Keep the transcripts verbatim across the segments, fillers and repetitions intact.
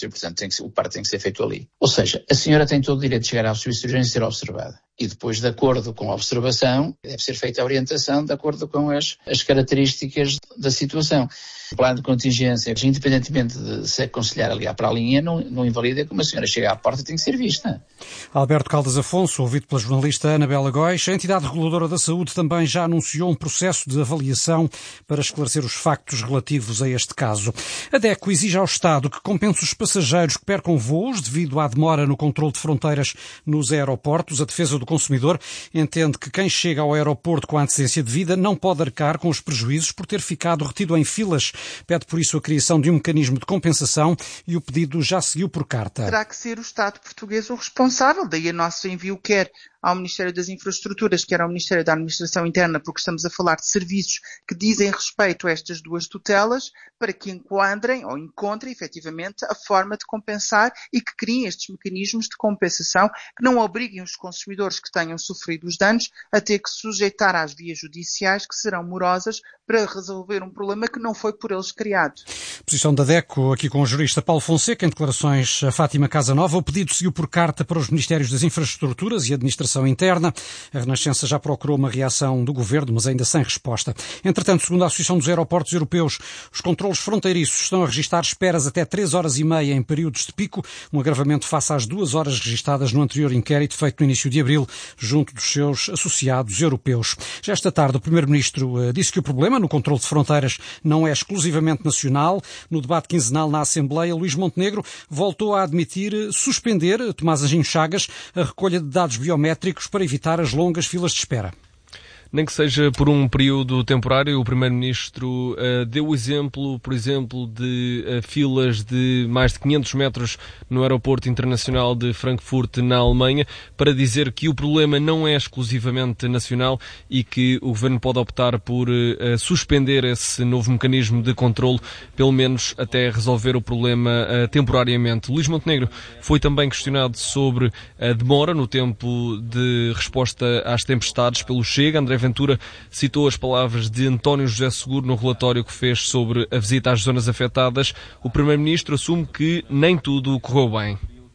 e, portanto, tem que ser, o parto tem que ser feito ali. Ou seja, a senhora tem todo o direito de chegar ao serviço de urgência e ser observada. E depois, de acordo com a observação, deve ser feita a orientação de acordo com as, as características da situação. O plano de contingência, independentemente de se aconselhar a ligar para a linha, não, não invalida que uma senhora chega à porta e tem que ser vista. Alberto Caldas Afonso, ouvido pela jornalista Anabela Góis, a entidade reguladora da saúde também já anunciou um processo de avaliação para esclarecer os factos relativos a este caso. A DECO exige ao Estado que compense os passageiros que percam voos devido à demora no controle de fronteiras nos aeroportos. A defesa do consumidor entende que quem chega ao aeroporto com a antecedência devida não pode arcar com os prejuízos por ter ficado retido em filas. Pede por isso a criação de um mecanismo de compensação e o pedido já seguiu por carta. Terá que ser o Estado português o responsável, daí o nosso envio quer ao Ministério das Infraestruturas, quer ao Ministério da Administração Interna, porque estamos a falar de serviços que dizem respeito a estas duas tutelas, para que enquadrem ou encontrem efetivamente a forma de compensar e que criem estes mecanismos de compensação que não obriguem os consumidores que tenham sofrido os danos a ter que sujeitar às vias judiciais que serão morosas para resolver um problema que não foi por eles criado. Posição da DECO, aqui com o jurista Paulo Fonseca, em declarações a Fátima Casanova. O pedido seguiu por carta para os Ministérios das Infraestruturas e Administração Interna. A Renascença já procurou uma reação do Governo, mas ainda sem resposta. Entretanto, segundo a Associação dos Aeroportos Europeus, os controlos fronteiriços estão a registrar esperas até três horas e meia em períodos de pico, um agravamento face às duas horas registadas no anterior inquérito feito no início de abril, junto dos seus associados europeus. Já esta tarde, o Primeiro-Ministro disse que o problema no controle de fronteiras não é exclusivamente nacional. No debate quinzenal na Assembleia, Luís Montenegro voltou a admitir suspender, Tomás Anjinho Chagas, a recolha de dados biométricos para evitar as longas filas de espera. Nem que seja por um período temporário, o Primeiro-Ministro uh, deu o exemplo, por exemplo, de uh, filas de mais de quinhentos metros no Aeroporto Internacional de Frankfurt, na Alemanha, para dizer que o problema não é exclusivamente nacional e que o Governo pode optar por uh, suspender esse novo mecanismo de controle, pelo menos até resolver o problema uh, temporariamente. Luís Montenegro foi também questionado sobre a demora no tempo de resposta às tempestades pelo Chega. André Ventura citou as palavras de António José Seguro no relatório que fez sobre a visita às zonas afetadas. O Primeiro-Ministro assume que nem tudo correu bem.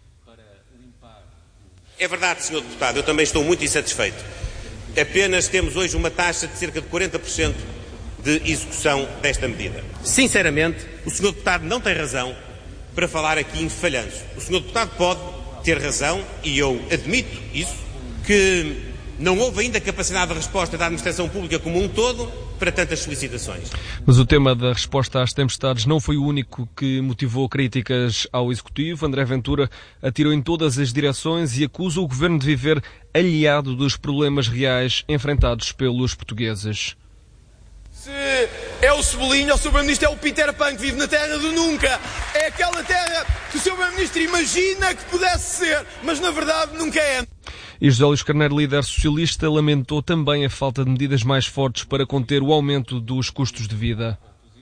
É verdade, senhor Deputado, eu também estou muito insatisfeito. Apenas temos hoje uma taxa de cerca de quarenta por cento de execução desta medida. Sinceramente, o senhor Deputado não tem razão para falar aqui em falhanço. O senhor Deputado pode ter razão, e eu admito isso, que não houve ainda capacidade de resposta da administração pública como um todo para tantas solicitações. Mas o tema da resposta às tempestades não foi o único que motivou críticas ao Executivo. André Ventura atirou em todas as direções e acusa o Governo de viver aliado dos problemas reais enfrentados pelos portugueses. Se é o Cebolinha, o seu Primeiro-Ministro é o Peter Pan que vive na terra do nunca. É aquela terra que o seu Primeiro-Ministro imagina que pudesse ser, mas na verdade nunca é. E José Luís Carneiro, líder socialista, lamentou também a falta de medidas mais fortes para conter o aumento dos custos de vida.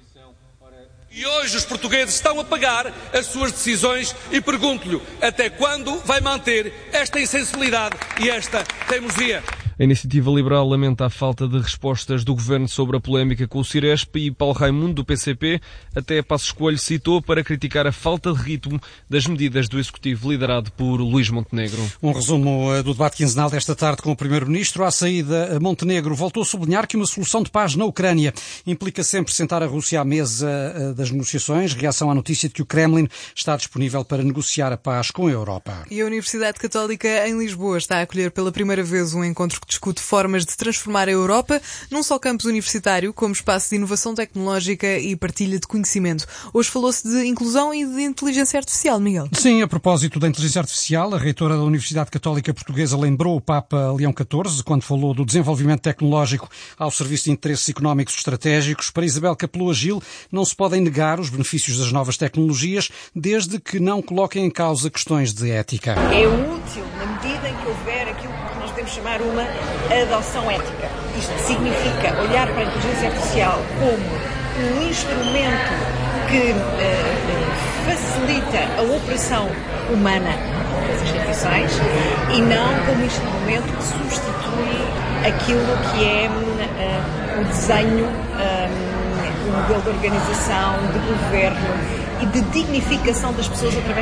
E hoje os portugueses estão a pagar as suas decisões e pergunto-lhe até quando vai manter esta insensibilidade e esta teimosia. A Iniciativa Liberal lamenta a falta de respostas do Governo sobre a polémica com o Ciresp e Paulo Raimundo, do P C P, até Passos Coelho citou para criticar a falta de ritmo das medidas do Executivo liderado por Luís Montenegro. Um resumo do debate quinzenal desta tarde com o Primeiro-Ministro. À saída, Montenegro voltou a sublinhar que uma solução de paz na Ucrânia implica sempre sentar a Rússia à mesa das negociações, reação à notícia de que o Kremlin está disponível para negociar a paz com a Europa. E a Universidade Católica em Lisboa está a acolher pela primeira vez um encontro que discute formas de transformar a Europa num só campus universitário como espaço de inovação tecnológica e partilha de conhecimento. Hoje falou-se de inclusão e de inteligência artificial, Miguel. Sim, a propósito da inteligência artificial, a reitora da Universidade Católica Portuguesa lembrou o Papa Leão catorze quando falou do desenvolvimento tecnológico ao serviço de interesses económicos estratégicos. Para Isabel Capelua Gil, não se podem negar os benefícios das novas tecnologias desde que não coloquem em causa questões de ética. É útil na medida em que houver aquilo que nós podemos chamar uma adoção ética. Isto significa olhar para a inteligência artificial como um instrumento que uh, facilita a operação humana das instituições e não como instrumento que substitui aquilo que é uh, o desenho, uh, o modelo de organização, de governo e de dignificação das pessoas através